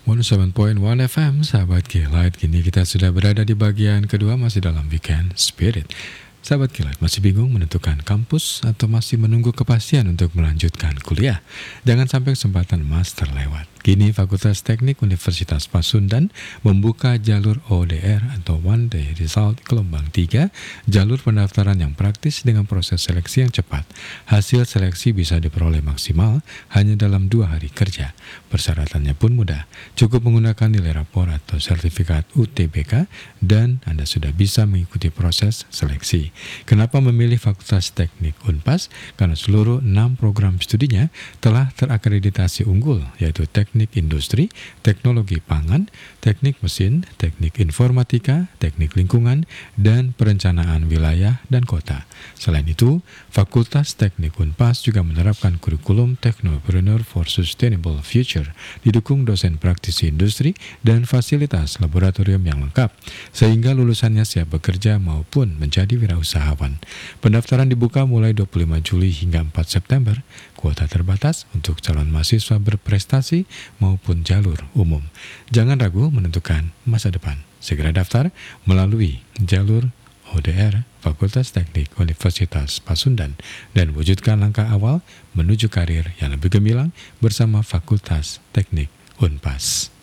107.1 FM, sahabat Kilat. Kini kita sudah berada di bagian kedua, masih dalam Weekend Spirit. Sahabat Kilat, masih bingung menentukan kampus atau masih menunggu kepastian untuk melanjutkan kuliah? Jangan sampai kesempatan emas terlewat. Kini Fakultas Teknik Universitas Pasundan membuka jalur ODR atau One Day Result gelombang 3, jalur pendaftaran yang praktis dengan proses seleksi yang cepat. Hasil seleksi bisa diperoleh maksimal hanya dalam 2 hari kerja. Persyaratannya pun mudah, cukup menggunakan nilai rapor atau sertifikat UTBK dan Anda sudah bisa mengikuti proses seleksi. Kenapa memilih Fakultas Teknik Unpas? Karena seluruh 6 program studinya telah terakreditasi unggul, yaitu Teknik Industri, Teknologi Pangan, Teknik Mesin, Teknik Informatika, Teknik Lingkungan, dan Perencanaan Wilayah dan Kota. Selain itu, Fakultas Teknik Unpas juga menerapkan kurikulum Technopreneur for Sustainable Future, didukung dosen praktisi industri dan fasilitas laboratorium yang lengkap, sehingga lulusannya siap bekerja maupun menjadi wirausahawan. Pendaftaran dibuka mulai 25 Juli hingga 4 September. Kuota terbatas untuk calon mahasiswa berprestasi maupun jalur umum. Jangan ragu menentukan masa depan. Segera daftar melalui jalur ODR Fakultas Teknik Universitas Pasundan dan wujudkan langkah awal menuju karir yang lebih gemilang bersama Fakultas Teknik Unpas.